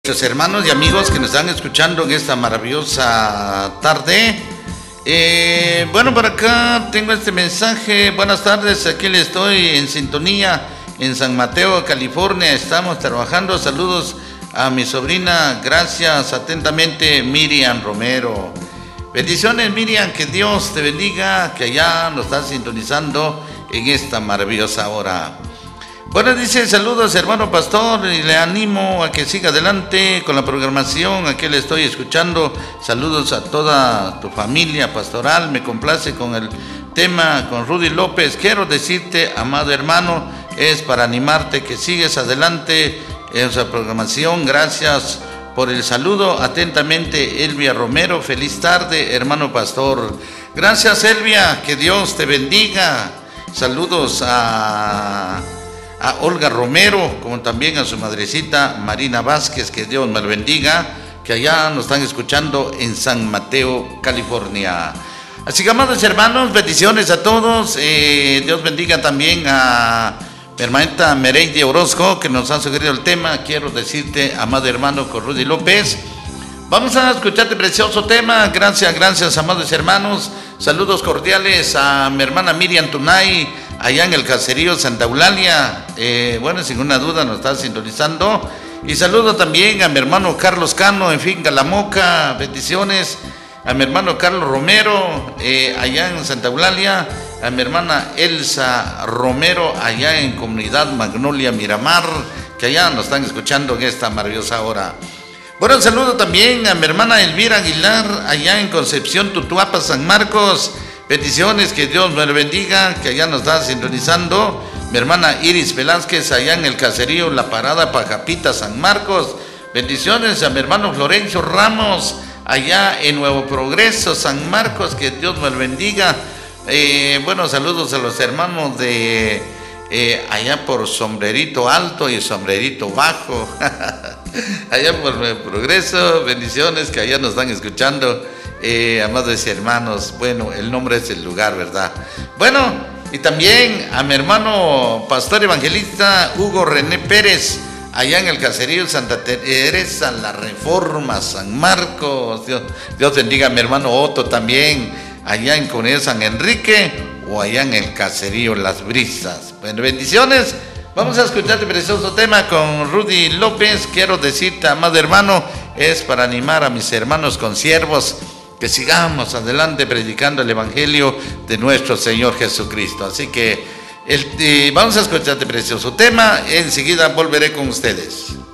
Nuestros hermanos y amigos que nos están escuchando en esta maravillosa tarde. Bueno, por acá tengo este mensaje. Buenas tardes, aquí le estoy en sintonía en San Mateo, California. Estamos trabajando. Saludos a mi sobrina. Gracias, atentamente, Miriam Romero. Bendiciones, Miriam, que Dios te bendiga, que allá nos estás sintonizando en esta maravillosa hora. Bueno, dice, saludos hermano pastor, y le animo a que siga adelante con la programación, aquí le estoy escuchando. Saludos a toda tu familia pastoral, me complace con el tema con Rudy López. Quiero decirte, amado hermano, es para animarte que sigues adelante en esa programación. Gracias por el saludo, atentamente Elvia Romero. Feliz tarde, hermano pastor. Gracias, Elvia, que Dios te bendiga. Saludos a Olga Romero, como también a su madrecita Marina Vázquez, que Dios me lo bendiga, que allá nos están escuchando en San Mateo, California. Así que, amados hermanos, bendiciones a todos. Dios bendiga también a mi hermanita Mereide Orozco, que nos ha sugerido el tema. Quiero decirte, amado hermano, con Rudy López. Vamos a escuchar este precioso tema. Gracias, amados hermanos. Saludos cordiales a mi hermana Miriam Tunay, allá en el caserío Santa Eulalia. Bueno, sin ninguna duda nos está sintonizando. Y saludo también a mi hermano Carlos Cano en Finca La Moca. Bendiciones a mi hermano Carlos Romero, allá en Santa Eulalia. A mi hermana Elsa Romero, allá en Comunidad Magnolia Miramar, que allá nos están escuchando en esta maravillosa hora. Bueno, saludo también a mi hermana Elvira Aguilar, allá en Concepción, Tutuapa, San Marcos. Bendiciones, que Dios me lo bendiga, que allá nos está sintonizando. Mi hermana Iris Velázquez, allá en el caserío La Parada, Pajapita, San Marcos. Bendiciones a mi hermano Florencio Ramos, allá en Nuevo Progreso, San Marcos, que Dios me lo bendiga. Bueno, saludos a los hermanos de allá por Sombrerito Alto y Sombrerito Bajo. Allá por Nuevo Progreso. Bendiciones, que allá nos están escuchando. Amados hermanos, bueno, el nombre es el lugar, ¿verdad? Bueno, y también a mi hermano pastor evangelista Hugo René Pérez, allá en el caserío Santa Teresa, La Reforma, San Marcos. Dios bendiga a mi hermano Otto también, allá en Comunidad San Enrique, o allá en el caserío Las Brisas. Bueno, bendiciones. Vamos a escuchar este precioso tema con Rudy López. Quiero decirte, amado hermano, es para animar a mis hermanos consiervos que sigamos adelante predicando el evangelio de nuestro Señor Jesucristo. Así que vamos a escuchar este precioso tema. Enseguida volveré con ustedes.